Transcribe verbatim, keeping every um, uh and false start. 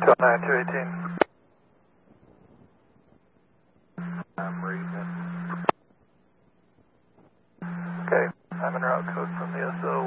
twelve nine two eighteen. I'm reading. Okay, I'm en route code from the S O